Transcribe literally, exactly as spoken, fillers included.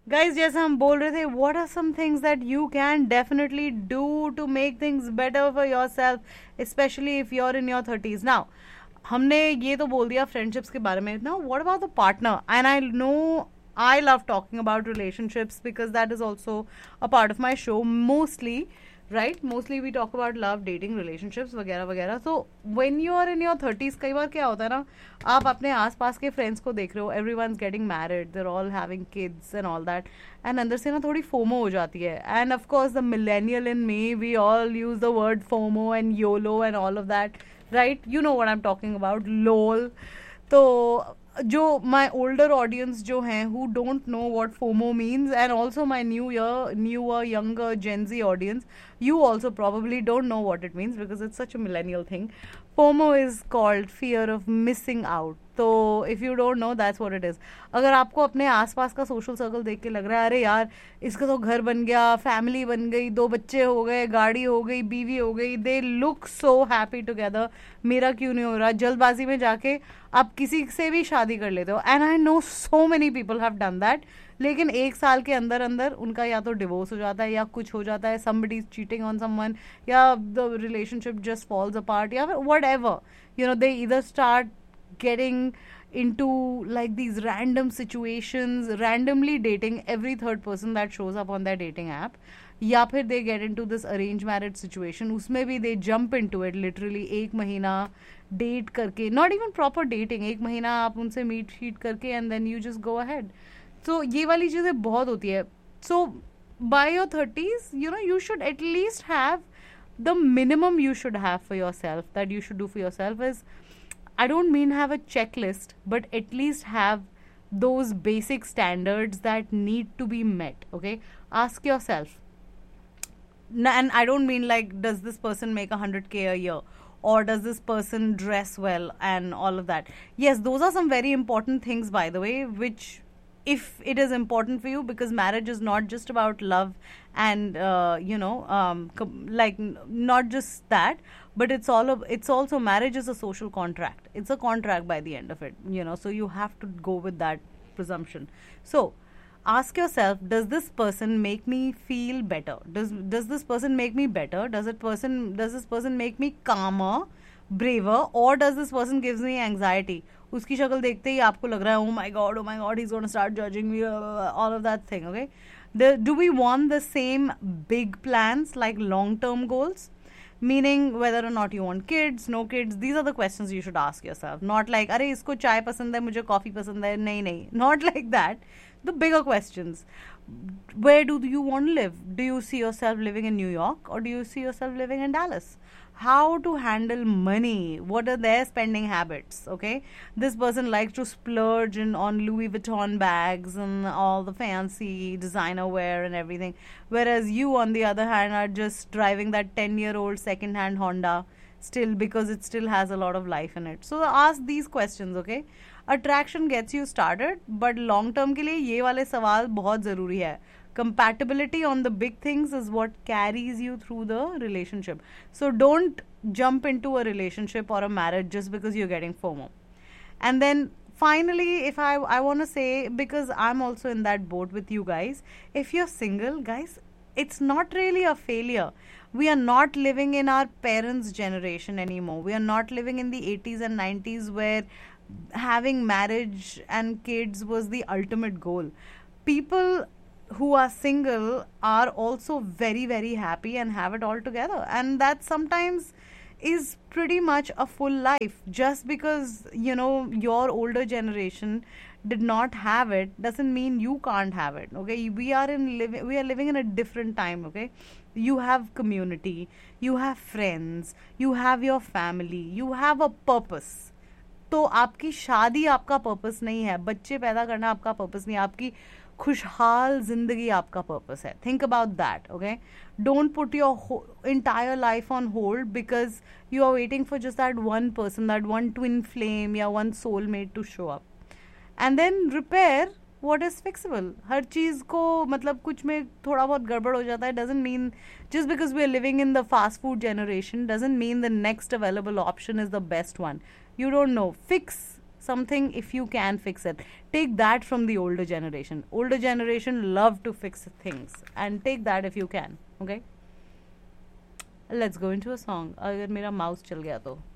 Guys जैसे हम बोल रहे थे, what are some things that you can definitely do to make things better for your self, specially if you are in your thirties. Now हमने ये तो बोल दिया फ्रेंडशिप्स के बारे में. Now what about the partner? And I know I love talking about relationships because that is also a part of my show mostly, right? Mostly we talk about love, dating, relationships वगैरह वगैरह. So when you are in your thirties, कई बार क्या होता है ना, आप अपने आसपास के फ्रेंड्स को देख रहे हो, everyone's getting married, they're all having kids and all that, and अंदर से ना थोड़ी FOMO हो जाती है. And of course the millennial in me, we all use the word FOMO and YOLO and all of that, right? You know what I'm talking about, LOL. तो जो माई older audience जो हैं who don't know what FOMO means, and also my new year new younger Gen Z audience, you also probably don't know what it means because it's such a millennial thing. FOMO is called fear of missing out. तो if you don't know, that's what it is. अगर आपको अपने आसपास का social circle देख के लग रहा है अरे यार इसका तो घर बन गया, फैमिली बन गई, दो बच्चे हो गए, गाड़ी हो गई, बीवी हो गई, they look so happy together, मेरा क्यों नहीं हो रहा, जल्दबाजी में जाके आप किसी से भी शादी कर लेते हो. And I know so many people have done that. लेकिन एक साल के अंदर अंदर उनका या तो डिवोर्स हो जाता है या कुछ हो जाता है, somebody is cheating on someone, या the relationship just falls apart, या whatever, you know, they either start getting into like these random situations, randomly dating every third person that shows up on their dating app, या फिर they get into this arranged marriage situation, उसमें भी they jump into it literally एक महीना date करके, not even proper dating, एक महीना आप उनसे मीट शीट करके and then you just go ahead. तो ये वाली चीज़ें बहुत होती है. सो by your thirties, you know, you should at least have the minimum you should have for yourself, that you should do for yourself is, I don't mean have a checklist, but at least have those basic standards that need to be met. Okay, ask yourself, and I don't mean like does this person make a hundred k a year, or does this person dress well and all of that. Yes, those are some very important things, by the way, which if it is important for you, because marriage is not just about love and uh, you know um, com- like n- not just that, but it's all of, it's also, marriage is a social contract, it's a contract by the end of it, you know, so you have to go with that presumption. So ask yourself, does this person make me feel better, does does this person make me better, does it person does this person make me calmer, braver, or does this person gives me anxiety? उसकी शक्ल देखते ही आपको लग रहा है oh my god, oh my god, he's going to start judging me, uh, all of that thing. Okay, the, do we want the same big plans like long term goals, meaning whether or not you want kids, no kids? These are the questions you should ask yourself, not like अरे इसको चाय पसंद है, मुझे coffee पसंद है, नहीं नहीं, not like that. The bigger questions, where do you want to live? Do you see yourself living in New York, or do you see yourself living in Dallas? How to handle money, what are their spending habits? Okay, this person likes to splurge in, on Louis Vuitton bags and all the fancy designer wear and everything, whereas you on the other hand are just driving that ten year old second hand Honda still, because it still has a lot of life in it. So ask these questions. Okay, attraction gets you started, but long term के लिए ये वाले सवाल बहुत ज़रूरी है. Compatibility on the big things is what carries you through the relationship. So don't jump into a relationship or a marriage just because you're getting FOMO. And then finally, if I I want to say, because I'm also in that boat with you guys, if you're single, guys, it's not really a failure. We are not living in our parents' generation anymore. We are not living in the eighties and nineties where having marriage and kids was the ultimate goal. People who are single are also very very happy and have it all together, and that sometimes is pretty much a full life. Just because, you know, your older generation did not have it doesn't mean you can't have it. Okay, we are in living we are living in a different time. Okay, you have community, you have friends, you have your family, you have a purpose. तो आपकी शादी आपका purpose नहीं है, बच्चे पैदा करना आपका पर्पस नहीं है, आपकी खुशहाल जिंदगी आपका पर्पस है. Think about that. Okay, don't put your entire life on hold because you are waiting for just that one person, that one twin flame या one soulmate to show up, and then repair what is fixable. हर चीज़ को, मतलब कुछ में थोड़ा बहुत गड़बड़ हो जाता है, doesn't mean just because we are living in the fast food generation doesn't mean the next available option is the best one. You don't know. Fix something if you can fix it. Take that from the older generation. Older generation love to fix things, and take that if you can. Okay, let's go into a song. अगर मेरा mouse चल गया तो